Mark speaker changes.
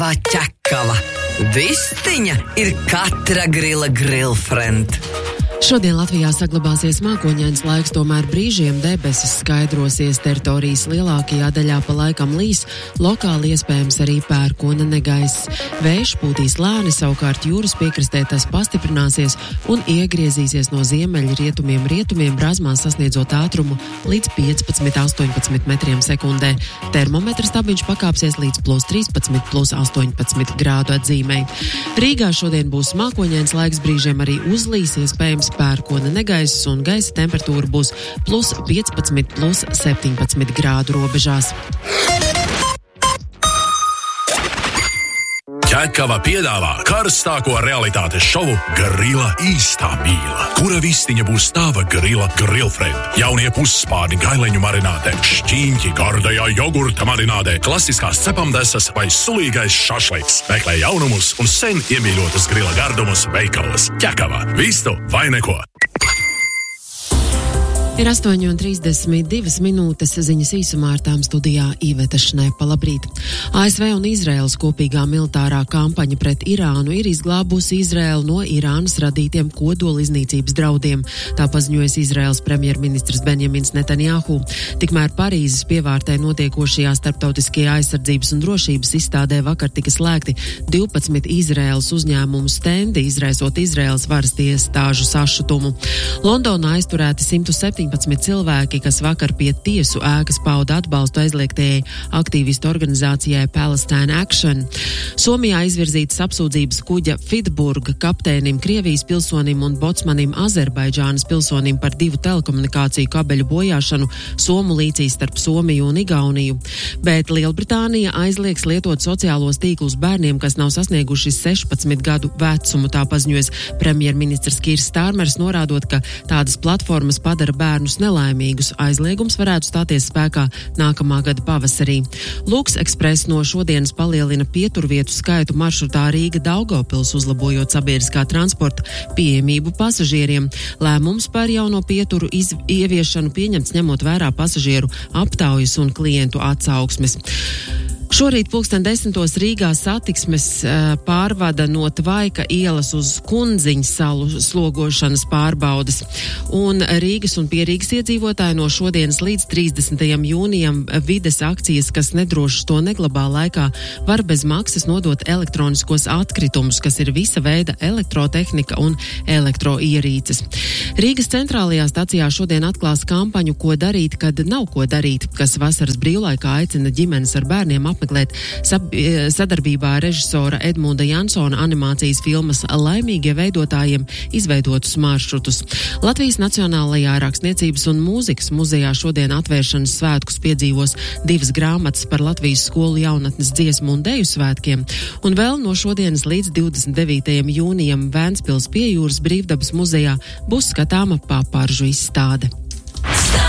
Speaker 1: Ķekava. Vistiņa ir katra grila grillfriend.
Speaker 2: Šodien Latvijā saglabāsies mākoņains laiks, tomēr brīžiem debesis skaidrosies, teritorijas lielākajā daļā pa laikam līs, lokāli iespējams arī pērkona negaiss. Vējš pūtīs lēni, savukārt jūras piekrastē tas pastiprināsies un iegriezīsies no ziemeļrietumiem brāzmās sasniedzot ātrumu līdz 15–18 metriem sekundē. Termometra stabiņš pakāpsies līdz +13, +18 grādu atzīmei. Rīgā šodien būs mākoņains laiks, brīžiem arī uzlīs, iespējams pērkona negaiss un gaisa temperatūra būs +15, +17 grādu robežās.
Speaker 3: Ķekava piedāvā karstāko realitātes šovu Grila īstā mīla, kura vistiņa būs tava grila grillfriend. Jaunie pusspārni gaileņu marinātē, šķīņķi gardajā jogurta marinātē, klasiskās cepamdesas vai sulīgais šašliks. Meklē jaunumus un sen iemīļotus grila gardumus veikalos. Ķekava. Vistu vai neko.
Speaker 2: Ir 8:32 minūtes, ziņas īsumā ar tām studijā Iveta Šnepa. Labrīt! ASV un Izraēlas kopīgā militārā kampaņa pret Irānu ir izglābusi Izraēlu no Irānas radītiem kodoliznīcības draudiem. Tā paziņojas Izraēlas premjerministrs Benjamins Netanjahu. Tikmēr Parīzes pievārtē notiekošajā starptautiskajā aizsardzības un drošības izstādē vakar tika slēgti 12 Izraēlas uzņēmumu stendi, izraisot Izraēlas varas iestāžu sašutumu. Londonā aizturēti 117 cilvēki, kas vakar pie tiesu ēkas pauda atbalstu aizliegtajai aktīvistu organizācijai Palestine Action. Somijā izvirzītas apsūdzības kuģa Fitburga kapteinim, Krievijas pilsonim un botsmanim Azerbaidžānas pilsonim par 2 telekomunikāciju kabeļu bojāšanu Somu līcī starp Somiju un Igauniju. Bet Lielbritānija aizliegs lietot sociālos tīklus bērniem, kas nav sasnieguši 16 gadu vecumu, tā paziņojas premjerministrs Kīrs Stārmers, norādot, ka tādas platformas padara bērnus nelaimīgus. Aizliegums varētu stāties spēkā nākamā gada pavasarī. Luks Express no šodienas palielina pieturvietu skaitu maršrutā Rīga-Daugavpils, uzlabojot sabiedriskā transporta pieejamību pasažieriem. Lēmums par jauno pieturu ieviešanu pieņemts ņemot vērā pasažieru aptaujas un klientu atsauksmes. Šorīt 10:00 Rīgā satiksmes pārvada no Tvaika ielas uz Kundziņu salu slogošanas pārbaudes. Un Rīgas un Pierīgas iedzīvotāji no šodienas līdz 30. jūnijam vides akcijas, kas nedrošas to neglabā laikā, var bez maksas nodot elektroniskos atkritumus, kas ir visa veida elektrotehnika un elektroierīces. Rīgas centrālajā stacijā šodien atklās kampaņu Ko darīt, kad nav ko darīt, kas vasaras brīvlaikā aicina ģimenes ar bērniem apmeklēt sadarbībā ar režisora Edmunda Jansona animācijas filmas Laimīgie veidotājiem izveidotus maršrutus. Latvijas Nacionālajā rakstniecības un mūzikas muzejā šodien atvēršanas svētkus piedzīvos 2 grāmatas par Latvijas skolu jaunatnes dziesmu un deju svētkiem. Un vēl no šodienas līdz 29. jūnijam Vēnspils pie jūras Brīvdabas muzejā būs skatāma paparžu izstāde.